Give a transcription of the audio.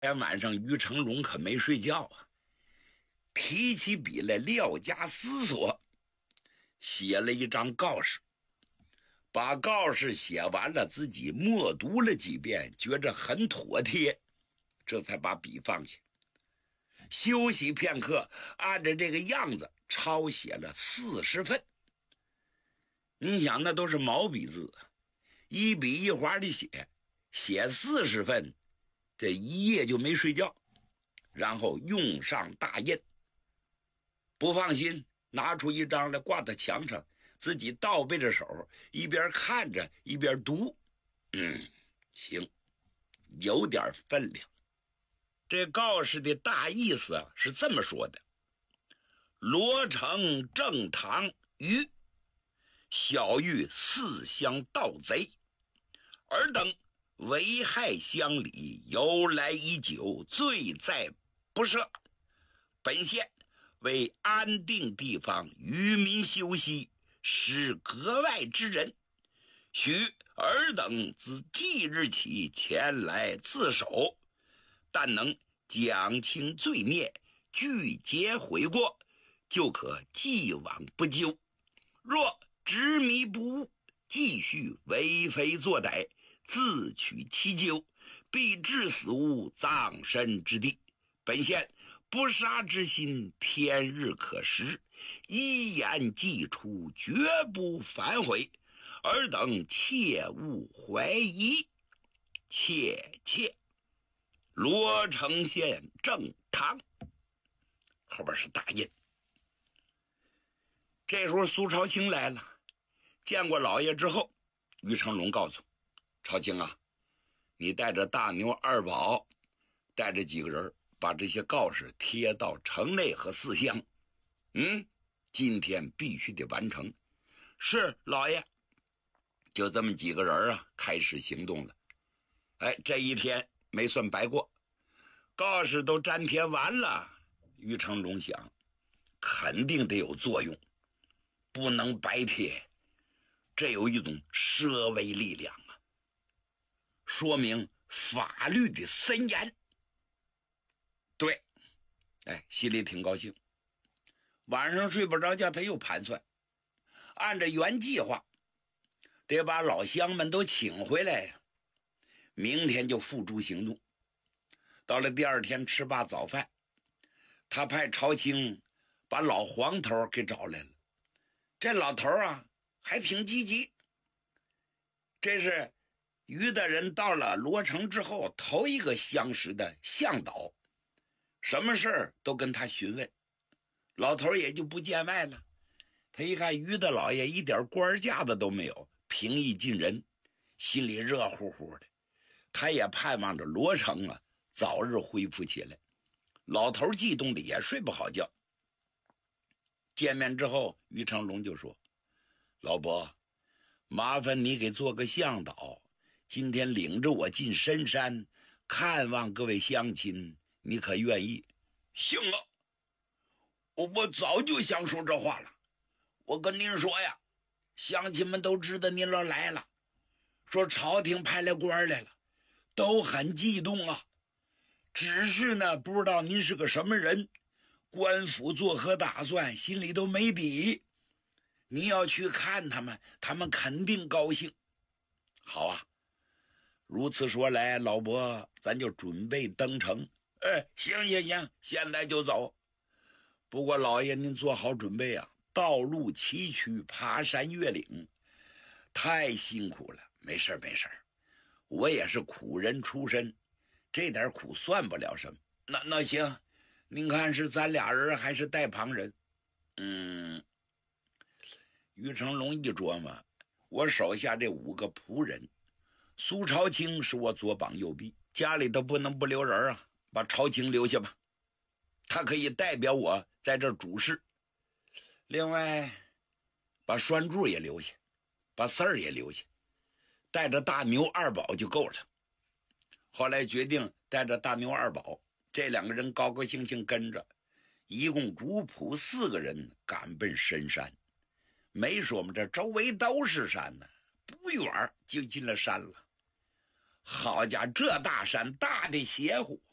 天晚上于成龙可没睡觉啊，提起笔来料加思索，写了一张告示。把告示写完了，自己默读了几遍，觉着很妥帖，这才把笔放下。休息片刻，按着这个样子抄写了40份。你想，那都是毛笔字，一笔一划的写40份，这一夜就没睡觉。然后用上大印，不放心，拿出一张来挂在墙上，自己倒背着手，一边看着一边读。行，有点分量。这告示的大意思啊是这么说的：罗成正堂于小玉四乡盗贼，尔等危害乡里，由来已久，罪在不赦。本县为安定地方，渔民休息，使格外之人，许尔等自即日起前来自首，但能讲清罪孽，拒绝悔过，就可既往不咎。若执迷不悟，继续为非作歹，自取其咎，必致死无葬身之地。本县不杀之心天日可食，一言既出，绝不反悔。尔等切勿怀疑。切。罗城县正堂，后边是大印。这时候苏朝清来了，见过老爷之后，于成龙告诉朝清啊，你带着大牛二宝，带着几个人，把这些告示贴到城内和四乡。今天必须得完成。是老爷。就这么几个人啊，开始行动了。这一天没算白过，告示都粘贴完了。于成龙想，肯定得有作用，不能白贴，这有一种社会力量啊，说明法律的森严。对，心里挺高兴。晚上睡不着觉，他又盘算，按照原计划得把老乡们都请回来呀，明天就付诸行动。到了第二天吃罢早饭，他派朝清把老黄头给找来了。这老头啊还挺积极，这是于大人到了罗城之后头一个相识的向导，什么事儿都跟他询问，老头也就不见外了。他一看于大老爷一点官架子都没有，平易近人，心里热乎乎的。他也盼望着罗城啊早日恢复起来。老头激动的也睡不好觉。见面之后，于成龙就说：老伯，麻烦你给做个向导，今天领着我进深山看望各位乡亲，你可愿意？行啊，我早就想说这话了。我跟您说呀，乡亲们都知道您来了，说朝廷派来官来了，都很激动啊。只是呢，不知道您是个什么人，官府作何打算，心里都没底。你要去看他们，他们肯定高兴。好啊，如此说来，老伯，咱就准备登城。行，现在就走。不过老爷您做好准备啊，道路崎岖，爬山越岭，太辛苦了。没事，我也是苦人出身，这点苦算不了什么。那行，您看是咱俩人还是带旁人？于成龙一琢磨，我手下这5个仆人，苏朝清是我左膀右臂，家里头不能不留人啊，把朝清留下吧，他可以代表我在这主事。另外把栓柱也留下，把四儿也留下，带着大牛二宝就够了。后来决定带着大牛二宝这2个人高高兴兴跟着，一共主仆4个人赶奔深山。没说嘛，这周围都是山呢，不远就进了山了。好家伙，这大山大的邪乎，